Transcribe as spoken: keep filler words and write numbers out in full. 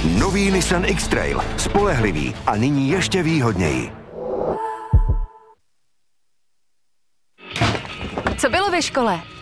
Nový Nissan X-Trail. Spolehlivý a nyní ještě výhodněji. Co bylo ve škole?